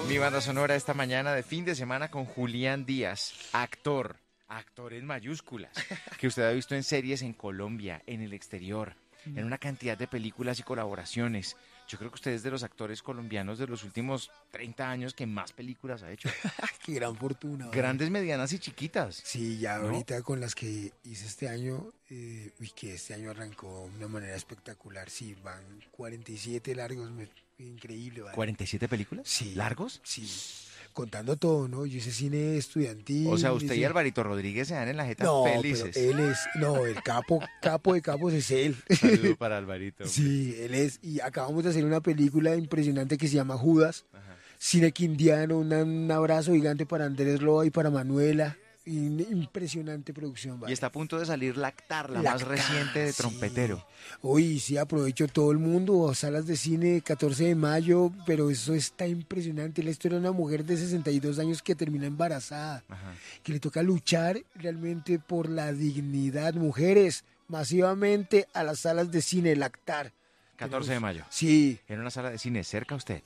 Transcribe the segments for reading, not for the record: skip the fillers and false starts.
Mi banda sonora esta mañana de fin de semana con Julián Díaz, actor en mayúsculas, que usted ha visto en series en Colombia, en el exterior, en una cantidad de películas y colaboraciones. Yo creo que usted es de los actores colombianos de los últimos 30 años que más películas ha hecho. Qué gran fortuna. Grandes, medianas y chiquitas. Sí, ya ¿no? ahorita con las que hice este año, y que este año arrancó de una manera espectacular. Sí, van 47 largos, increíble. ¿Vale? ¿47 películas? Sí. ¿Largos? Sí. Contando todo, ¿no? Yo hice cine estudiantil. O sea, usted y Alvarito Rodríguez se dan en la jeta no, felices. Pero él es, no, el capo de capos es él. Saludo para Alvarito. Hombre. Sí, él es, y acabamos de hacer una película impresionante que se llama Judas, Ajá. cine quindiano, un abrazo gigante para Andrés Roa y para Manuela. Impresionante producción, ¿vale? Y está a punto de salir Lactar, la más reciente de Trompetero. Sí. Uy, sí, aprovecho todo el mundo, salas de cine 14 de mayo, pero eso está impresionante. La historia de una mujer de 62 años que termina embarazada, Ajá. que le toca luchar realmente por la dignidad. Mujeres, masivamente a las salas de cine, Lactar. 14 de mayo. Sí. En una sala de cine cerca a usted.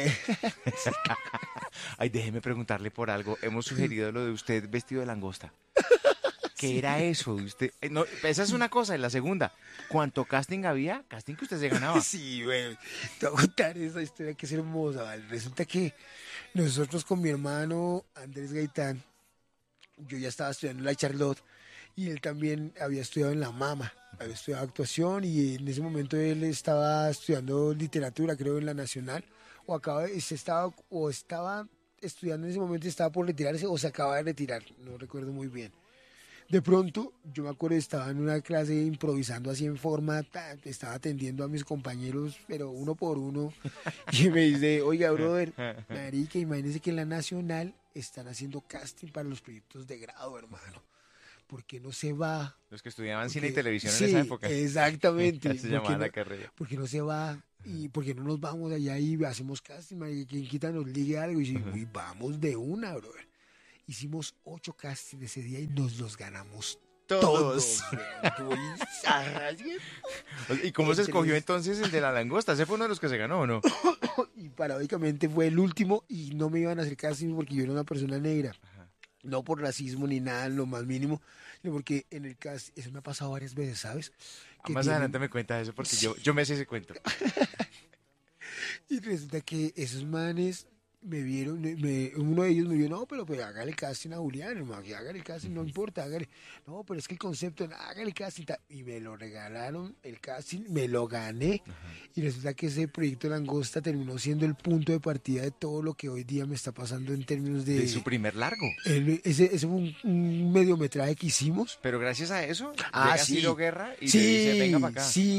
Ay, déjeme preguntarle por algo. Hemos sugerido lo de usted vestido de langosta. ¿Qué Sí. era eso? Usted, no, esa es una cosa. Y la segunda, ¿cuánto casting había? Casting que usted se ganaba. Sí, bueno, te voy a contar esa historia que es hermosa, ¿vale? Resulta que nosotros con mi hermano Andrés Gaitán, yo ya estaba estudiando en la Charlotte y él también había estudiado en la Mama, había estudiado actuación y en ese momento él estaba estudiando literatura, creo, en la Nacional, o estaba estudiando en ese momento, estaba por retirarse o se acaba de retirar, no recuerdo muy bien. De pronto, yo me acuerdo, estaba en una clase improvisando así en forma, estaba atendiendo a mis compañeros, pero uno por uno, y me dice, oiga, brother, marica, imagínese que en la Nacional están haciendo casting para los proyectos de grado, hermano. ¿Por qué no se va? Los que estudiaban cine y Porque- televisión sí, en esa época. exactamente. Ya se ¿Por qué llamaba no, la carrera. por qué no se va? ¿Y por qué no nos vamos allá y hacemos casting? Marica? ¿Quién quita nos ligue algo? Y dice, uy, vamos de una, brother. Hicimos 8 castings ese día y nos los ganamos todos. ¿Y cómo se escogió entonces el de la langosta? ¿Ese fue uno de los que se ganó o no? Y paradójicamente fue el último y no me iban a hacer casting porque yo era una persona negra. Ajá. No por racismo ni nada, en lo más mínimo, sino porque en el casting, eso me ha pasado varias veces, ¿sabes? Que Más tienen- adelante me cuenta eso porque yo me sé ese cuento. Y resulta que esos manes me vieron, uno de ellos me vio, no, pero hágale casting a Julián, hermano, que hágale casting, no importa, hágale. No, pero es que el concepto, hágale casting. Y me lo regalaron, el casting, me lo gané. Y resulta que ese proyecto Langosta terminó siendo el punto de partida de todo lo que hoy día me está pasando en términos de... De su primer largo. Ese fue un mediometraje que hicimos. Pero gracias a eso, Ah, llega sí. Ciro Guerra y Sí, le dice, venga para acá.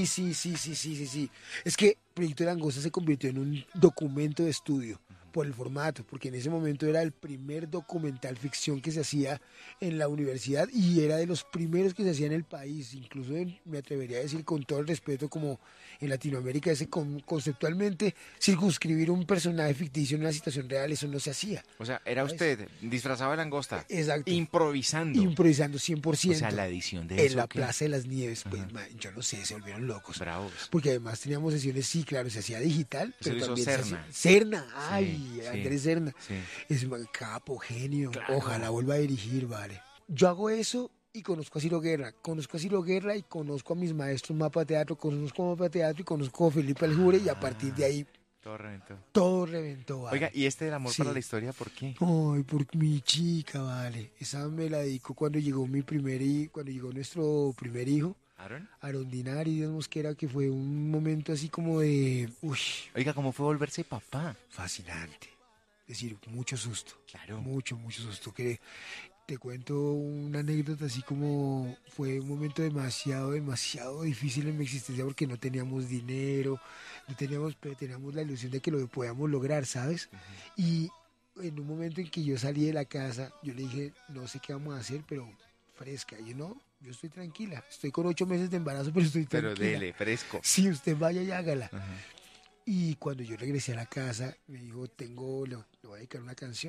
sí. Es que Proyecto Langosta se convirtió en un documento de estudio por el formato, porque en ese momento era el primer documental ficción que se hacía en la universidad y era de los primeros que se hacía en el país, incluso me atrevería a decir con todo el respeto como en Latinoamérica, conceptualmente circunscribir un personaje ficticio en una situación real, eso no se hacía. O sea, era ¿Sabes? usted disfrazado de langosta. Exacto. Improvisando. Improvisando 100%. O sea, la edición de en eso. la ¿qué? Plaza de las Nieves, pues yo no sé, se volvieron locos. Bravos. Porque además teníamos sesiones, sí, claro, se hacía digital, Eso pero lo hizo también se Serna. hacía... Serna, ay, Sí, Andrés Serna. Sí. Es un capo, genio. Claro. Ojalá vuelva a dirigir, vale. Yo hago eso y conozco a Ciro Guerra. Conozco a Ciro Guerra y conozco a mis maestros Mapa Teatro, conozco a Mapa Teatro y conozco a Felipe Aljure y a partir de ahí Todo reventó. todo reventó, vale. Oiga, ¿y este del amor Sí. para la historia por qué? Ay, por mi chica, vale. Esa me la dedico cuando llegó cuando llegó nuestro primer hijo, ¿Aaron? Arondinari, digamos que era que fue un momento así como de, uy, Oiga, ¿cómo fue volverse papá? fascinante. Es decir, mucho susto. Claro. Mucho susto. Que te cuento una anécdota así como fue un momento demasiado difícil en mi existencia porque no teníamos dinero, pero teníamos la ilusión de que lo podíamos lograr, ¿sabes? Y en un momento en que yo salí de la casa, yo le dije, no sé qué vamos a hacer, pero fresca. Y no, yo estoy tranquila. Estoy con 8 meses de embarazo, pero estoy Pero tranquila. dele, fresco. Sí, usted vaya y hágala. Ajá. Y cuando yo regresé a la casa, me dijo, le voy a dedicar una canción.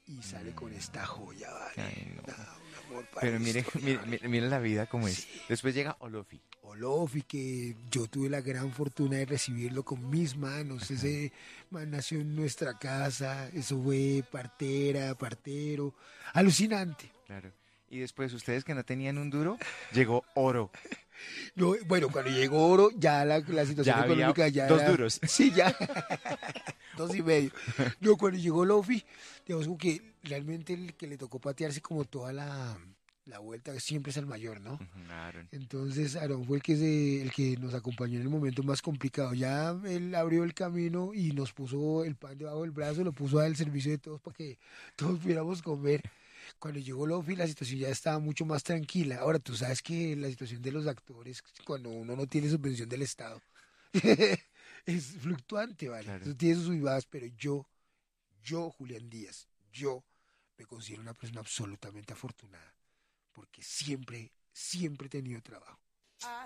y sale con esta joya, ¿vale? Ay, no. No, un amor para Pero la mire, historia, ¿vale? mire la vida como es. Sí. Después llega Olofi. Olofi, que yo tuve la gran fortuna de recibirlo con mis manos. Ese man nació en nuestra casa, eso fue partera, partero, alucinante. Claro. Y después, ustedes que no tenían un duro, llegó Oro. No, bueno, cuando llegó Oro, ya la situación Ya había económica ya dos era... duros. Sí, ya. 2,5. No, cuando llegó Lofi, digamos como que realmente el que le tocó patearse como toda la vuelta siempre es el mayor, ¿no? Ujú, Aaron. Entonces Aarón fue el que nos acompañó en el momento más complicado. Ya él abrió el camino y nos puso el pan debajo del brazo, lo puso al servicio de todos para que todos pudiéramos comer. Cuando llegó Lofi, la situación ya estaba mucho más tranquila. Ahora, tú sabes que la situación de los actores, cuando uno no tiene subvención del Estado, es fluctuante, ¿vale? Claro. Eso tiene sus subidas, pero yo, Julián Díaz, yo me considero una persona absolutamente afortunada, porque siempre he tenido trabajo.